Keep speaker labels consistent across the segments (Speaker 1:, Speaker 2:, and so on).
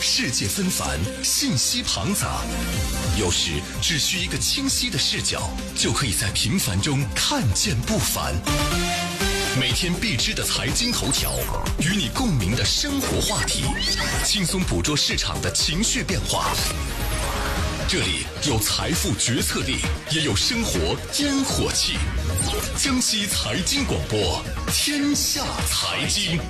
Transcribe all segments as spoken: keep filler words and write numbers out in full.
Speaker 1: 世界纷繁，信息庞杂，有时只需一个清晰的视角，就可以在平凡中看见不凡。每天必知的财经头条，与你共鸣的生活话题，轻松捕捉市场的情绪变化。这里有财富决策力，也有生活烟火气。江西财经广播，天下财经。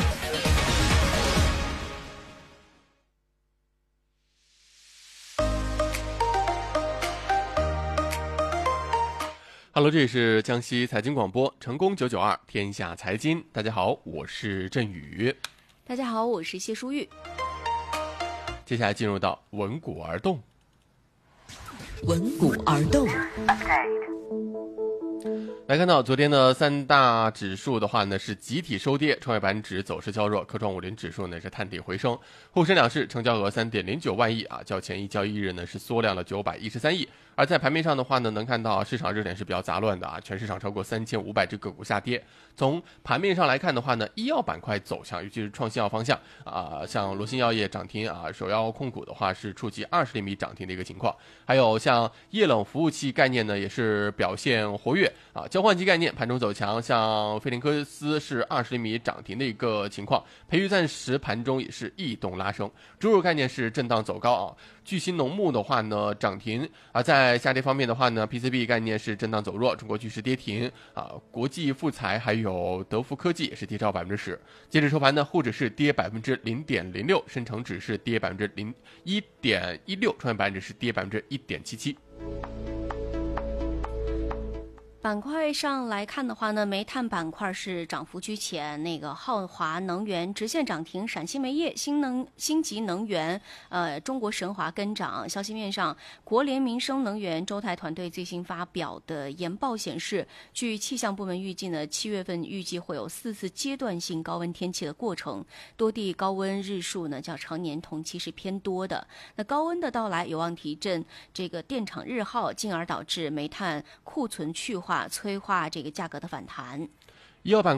Speaker 2: Hello， 这里是江西财经广播，成功九九二天下财经。大家好，我是振宇。
Speaker 3: 大家好，我是谢淑玉。
Speaker 2: 接下来进入到闻股而动。
Speaker 4: 闻股而动。
Speaker 2: 来看到昨天的三大指数的话呢是集体收跌，创业板指走势较弱，科创五零指数呢是探底回升，沪深两市成交额 三点零九万亿啊，较前一交易日呢是缩量了九百一十三亿。而在盘面上的话呢，能看到市场热点是比较杂乱的啊，全市场超过三千五百只个股下跌。从盘面上来看的话呢，医药板块走强，尤其是创新药方向啊、呃，像罗新药业涨停啊，首药控股的话是触及二十厘米涨停的一个情况，还有像液冷服务器概念呢也是表现活跃啊，交换机概念盘中走强，像菲林科斯是二十厘米涨停的一个情况，培育暂时盘中也是异动拉升，猪肉概念是震荡走高啊，巨鑫农牧的话呢涨停啊，在下跌方面的话呢 ，P C B 概念是震荡走弱，中国巨石跌停啊，国际富材还有德福科技也是跌超百分之十。截止收盘呢，沪指是跌百分之零点零六，深成指是跌百分之零一点一六，创业板指是跌百分之一点七七。
Speaker 3: 板块上来看的话呢，煤炭板块是涨幅居前，那个浩华能源直线涨停，陕西煤业、新能新极能源、呃中国神华跟涨。消息面上，国联民生能源周泰团队最新发表的研报显示，据气象部门预计呢，七月份预计会有四次阶段性高温天气的过程，多地高温日数呢较常年同期是偏多的。那高温的到来有望提振这个电厂日耗，进而导致煤炭库存去化。催化这个价格的反弹。
Speaker 2: 医药板